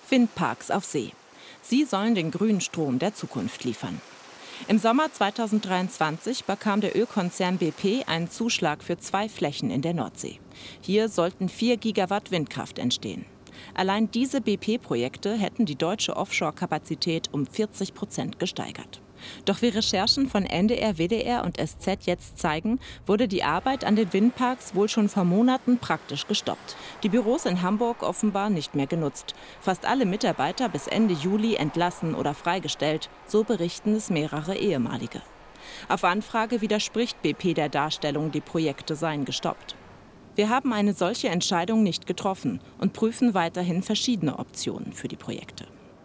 Windparks auf See. Sie sollen den grünen Strom der Zukunft liefern. Im Sommer 2023 bekam der Ölkonzern BP einen Zuschlag für 2 Flächen in der Nordsee. Hier sollten 4 Gigawatt Windkraft entstehen. Allein diese BP-Projekte hätten die deutsche Offshore-Kapazität um 40% gesteigert. Doch wie Recherchen von NDR, WDR und SZ jetzt zeigen, wurde die Arbeit an den Windparks wohl schon vor Monaten praktisch gestoppt. Die Büros in Hamburg offenbar nicht mehr genutzt. Fast alle Mitarbeiter bis Ende Juli entlassen oder freigestellt, so berichten es mehrere Ehemalige. Auf Anfrage widerspricht BP der Darstellung, die Projekte seien gestoppt. Wir haben eine solche Entscheidung nicht getroffen und prüfen weiterhin verschiedene Optionen für die Projekte.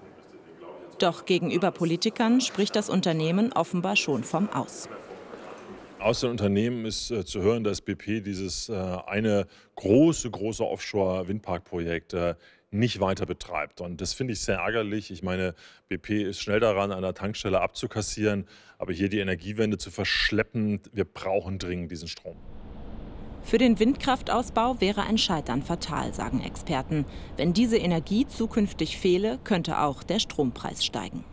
Doch gegenüber Politikern spricht das Unternehmen offenbar schon vom Aus. Aus den Unternehmen ist zu hören, dass BP dieses eine große Offshore-Windparkprojekt nicht weiter betreibt. Und das finde ich sehr ärgerlich. Ich meine, BP ist schnell daran, an der Tankstelle abzukassieren, aber hier die Energiewende zu verschleppen, wir brauchen dringend diesen Strom. Für den Windkraftausbau wäre ein Scheitern fatal, sagen Experten. Wenn diese Energie zukünftig fehle, könnte auch der Strompreis steigen.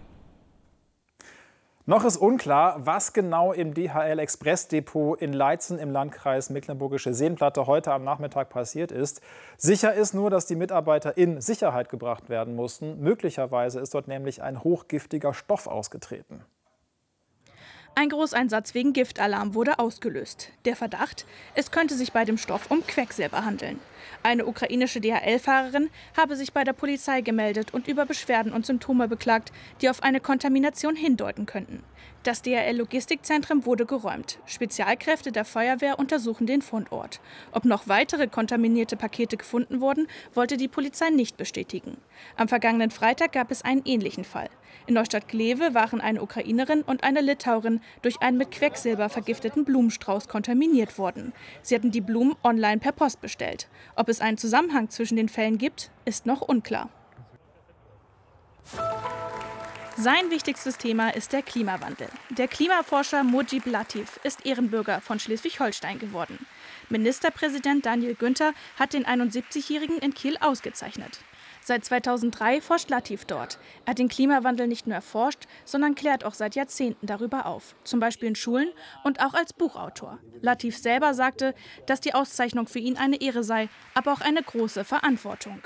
Noch ist unklar, was genau im DHL-Express-Depot in Leitzen im Landkreis Mecklenburgische Seenplatte heute am Nachmittag passiert ist. Sicher ist nur, dass die Mitarbeiter in Sicherheit gebracht werden mussten. Möglicherweise ist dort nämlich ein hochgiftiger Stoff ausgetreten. Ein Großeinsatz wegen Giftalarm wurde ausgelöst. Der Verdacht, es könnte sich bei dem Stoff um Quecksilber handeln. Eine ukrainische DHL-Fahrerin habe sich bei der Polizei gemeldet und über Beschwerden und Symptome beklagt, die auf eine Kontamination hindeuten könnten. Das DHL-Logistikzentrum wurde geräumt. Spezialkräfte der Feuerwehr untersuchen den Fundort. Ob noch weitere kontaminierte Pakete gefunden wurden, wollte die Polizei nicht bestätigen. Am vergangenen Freitag gab es einen ähnlichen Fall. In Neustadt-Glewe waren eine Ukrainerin und eine Litauerin durch einen mit Quecksilber vergifteten Blumenstrauß kontaminiert worden. Sie hatten die Blumen online per Post bestellt. Ob es einen Zusammenhang zwischen den Fällen gibt, ist noch unklar. Sein wichtigstes Thema ist der Klimawandel. Der Klimaforscher Mujib Latif ist Ehrenbürger von Schleswig-Holstein geworden. Ministerpräsident Daniel Günther hat den 71-Jährigen in Kiel ausgezeichnet. Seit 2003 forscht Latif dort. Er hat den Klimawandel nicht nur erforscht, sondern klärt auch seit Jahrzehnten darüber auf. Zum Beispiel in Schulen und auch als Buchautor. Latif selber sagte, dass die Auszeichnung für ihn eine Ehre sei, aber auch eine große Verantwortung.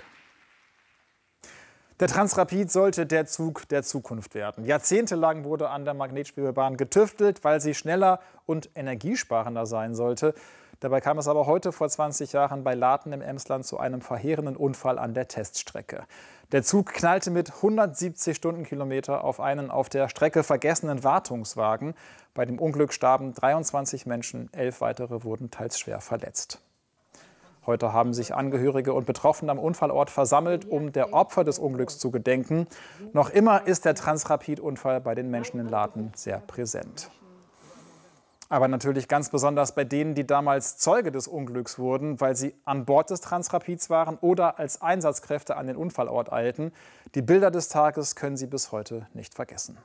Der Transrapid sollte der Zug der Zukunft werden. Jahrzehntelang wurde an der Magnetschwebebahn getüftelt, weil sie schneller und energiesparender sein sollte. Dabei kam es aber heute vor 20 Jahren bei Laten im Emsland zu einem verheerenden Unfall an der Teststrecke. Der Zug knallte mit 170 Stundenkilometer auf einen auf der Strecke vergessenen Wartungswagen. Bei dem Unglück starben 23 Menschen, 11 weitere wurden teils schwer verletzt. Heute haben sich Angehörige und Betroffene am Unfallort versammelt, um der Opfer des Unglücks zu gedenken. Noch immer ist der Transrapid-Unfall bei den Menschen in Laten sehr präsent. Aber natürlich ganz besonders bei denen, die damals Zeuge des Unglücks wurden, weil sie an Bord des Transrapids waren oder als Einsatzkräfte an den Unfallort eilten. Die Bilder des Tages können sie bis heute nicht vergessen.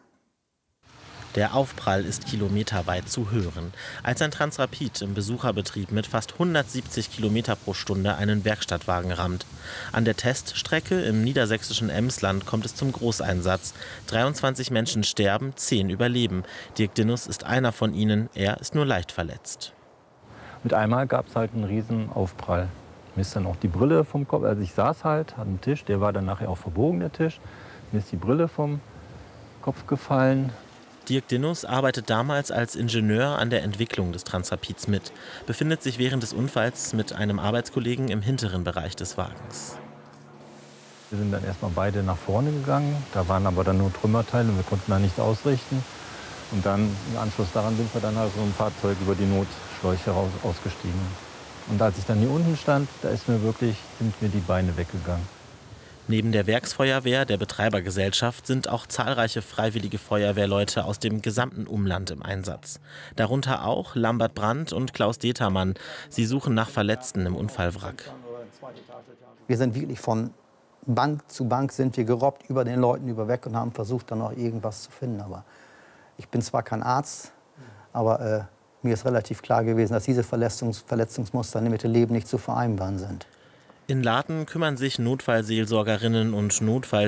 Der Aufprall ist kilometerweit zu hören, als ein Transrapid im Besucherbetrieb mit fast 170 Kilometer pro Stunde einen Werkstattwagen rammt. An der Teststrecke im niedersächsischen Emsland kommt es zum Großeinsatz. 23 Menschen sterben, 10 überleben. Dirk Dinnus ist einer von ihnen, er ist nur leicht verletzt. Mit einmal gab es halt einen riesen Aufprall. Mir ist dann auch die Brille vom Kopf, also ich saß halt an dem Tisch, der war dann nachher auch verbogen, der Tisch. Mir ist die Brille vom Kopf gefallen. Dirk Dinnus arbeitet damals als Ingenieur an der Entwicklung des Transrapids mit, befindet sich während des Unfalls mit einem Arbeitskollegen im hinteren Bereich des Wagens. Wir sind dann erstmal beide nach vorne gegangen, da waren aber dann nur Trümmerteile und wir konnten da nichts ausrichten. Und dann im Anschluss daran sind wir dann halt so ein Fahrzeug über die Notschläuche ausgestiegen. Und als ich dann hier unten stand, sind mir die Beine weggegangen. Neben der Werksfeuerwehr der Betreibergesellschaft sind auch zahlreiche freiwillige Feuerwehrleute aus dem gesamten Umland im Einsatz. Darunter auch Lambert Brandt und Klaus Determann. Sie suchen nach Verletzten im Unfallwrack. Wir sind wirklich von Bank zu Bank sind wir gerobbt über den Leuten überweg und haben versucht, dann noch irgendwas zu finden. Aber ich bin zwar kein Arzt, aber mir ist relativ klar gewesen, dass diese Verletzungsmuster mit dem Leben nicht zu vereinbaren sind. In Laten kümmern sich Notfallseelsorgerinnen und